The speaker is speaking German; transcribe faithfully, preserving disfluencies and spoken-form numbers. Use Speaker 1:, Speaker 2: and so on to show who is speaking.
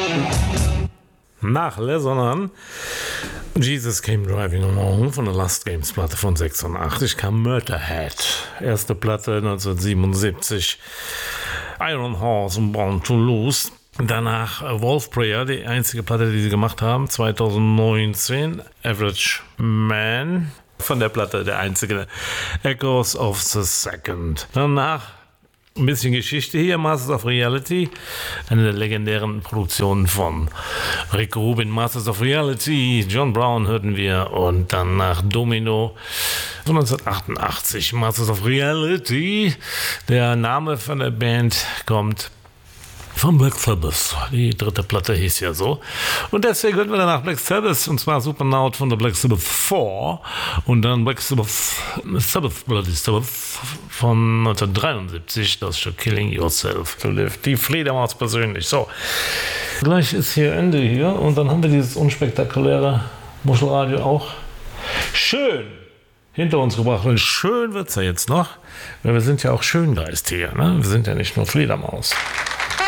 Speaker 1: Nach Lesonan Jesus Came Driving Along von der Last Games Platte von sechsundachtzig kam Motorhead, erste Platte neunzehnhundertsiebenundsiebzig, Iron Horse und Born to Lose. Danach Wolf Prayer, die einzige Platte, die sie gemacht haben, zweitausendneunzehn, Average Man, von der Platte der einzige, Echoes of the Second. Danach ein bisschen Geschichte hier, Masters of Reality, eine der legendären Produktionen von Rick Rubin, Masters of Reality, John Brown hörten wir und dann nach Domino von neunzehnhundertachtundachtzig, Masters of Reality. Der Name von der Band kommt von Black Sabbath. Die dritte Platte hieß ja so. Und deswegen hören wir danach Black Sabbath, und zwar Supernaut von der Black Sabbath vier und dann Black Sabbath, Sabbath Bloody Sabbath von neunzehnhundertdreiundsiebzig, das Stück Killing Yourself to Live. Die Fledermaus persönlich. So, gleich ist hier Ende hier und dann haben wir dieses unspektakuläre Muschelradio auch schön hinter uns gebracht. Und schön wird es ja jetzt noch, weil wir sind ja auch Schöngeist hier. Ne? Wir sind ja nicht nur Fledermaus.